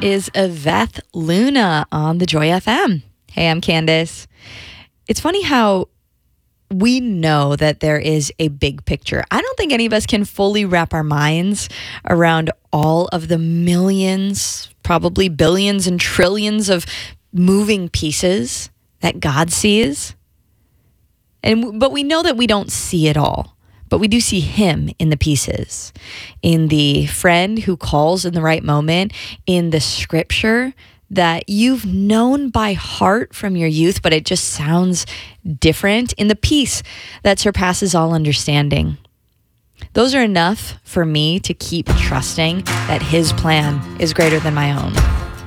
is Yvette Luna on the Joy FM. Hey, I'm Candace. It's funny how we know that there is a big picture. I don't think any of us can fully wrap our minds around all of the millions, probably billions and trillions of moving pieces that God sees. But we know that we don't see it all. But we do see him in the pieces, in the friend who calls in the right moment, in the scripture that you've known by heart from your youth, but it just sounds different, in the peace that surpasses all understanding. Those are enough for me to keep trusting that his plan is greater than my own.